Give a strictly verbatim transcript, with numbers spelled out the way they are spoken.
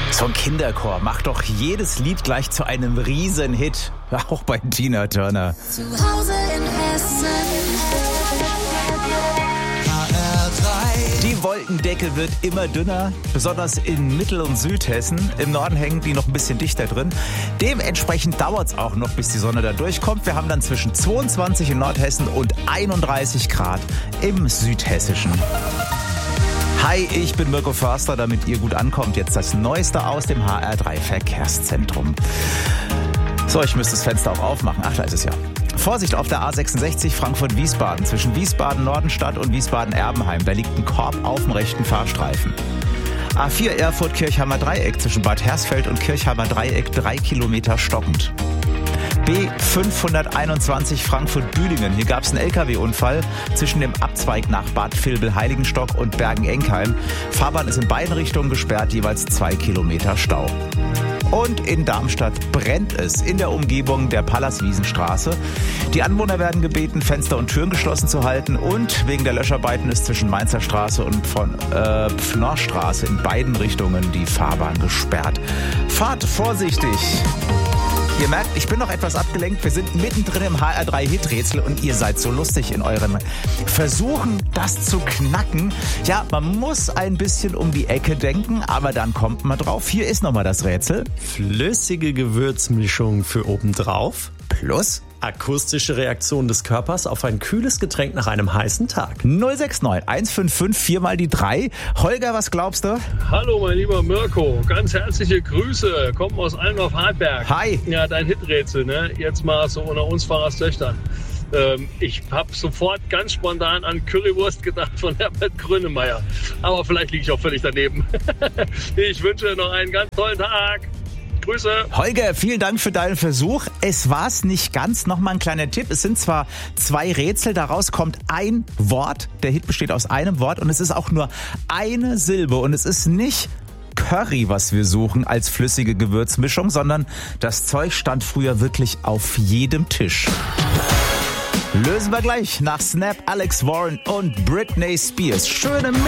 So ein Kinderchor macht doch jedes Lied gleich zu einem Riesenhit. Auch bei Tina Turner. Zu Hause in Hessen. Die Wolkendecke wird immer dünner, besonders in Mittel- und Südhessen. Im Norden hängen die noch ein bisschen dichter drin. Dementsprechend dauert es auch noch, bis die Sonne da durchkommt. Wir haben dann zwischen zweiundzwanzig in Nordhessen und einunddreißig Grad im Südhessischen. Hi, ich bin Mirko Förster, damit ihr gut ankommt. Jetzt das Neueste aus dem H R drei Verkehrszentrum. So, ich müsste das Fenster auch aufmachen. Ach, da ist es ja. Vorsicht auf der A sechsundsechzig Frankfurt-Wiesbaden zwischen Wiesbaden-Nordenstadt und Wiesbaden-Erbenheim. Da liegt ein Korb auf dem rechten Fahrstreifen. A vier Erfurt-Kirchheimer Dreieck zwischen Bad Hersfeld und Kirchheimer Dreieck drei Kilometer stockend. B fünfhunderteinundzwanzig Frankfurt-Bühlingen. Hier gab es einen L K W-Unfall zwischen dem Abzweig nach Bad Vilbel-Heiligenstock und Bergen-Enkheim. Fahrbahn ist in beiden Richtungen gesperrt, jeweils zwei Kilometer Stau. Und in Darmstadt brennt es in der Umgebung der Pallaswiesenstraße. Die Anwohner werden gebeten, Fenster und Türen geschlossen zu halten. Und wegen der Löscharbeiten ist zwischen Mainzer Straße und von äh, Pfnorrstraße in beiden Richtungen die Fahrbahn gesperrt. Fahrt vorsichtig! Ihr merkt, ich bin noch etwas abgelenkt. Wir sind mittendrin im H R drei Hiträtsel und ihr seid so lustig in euren Versuchen, das zu knacken. Ja, man muss ein bisschen um die Ecke denken, aber dann kommt man drauf. Hier ist nochmal das Rätsel. Flüssige Gewürzmischung für obendrauf. Plus akustische Reaktion des Körpers auf ein kühles Getränk nach einem heißen Tag. null sechs neun eins fünf fünf vier mal die drei. Holger, was glaubst du? Hallo, mein lieber Mirko. Ganz herzliche Grüße. Kommen aus Allendorf-Hartberg. Hi. Ja, dein Hiträtsel, ne? Jetzt mal so unter uns Pfarrerstöchtern. Ähm, ich habe sofort ganz spontan an Currywurst gedacht von Herbert Grönemeyer. Aber vielleicht liege ich auch völlig daneben. Ich wünsche noch einen ganz tollen Tag. Grüße. Holger, vielen Dank für deinen Versuch. Es war's nicht ganz. Nochmal ein kleiner Tipp. Es sind zwar zwei Rätsel, daraus kommt ein Wort. Der Hit besteht aus einem Wort und es ist auch nur eine Silbe. Und es ist nicht Curry, was wir suchen als flüssige Gewürzmischung, sondern das Zeug stand früher wirklich auf jedem Tisch. Lösen wir gleich nach Snap, Alex Warren und Britney Spears. Schöne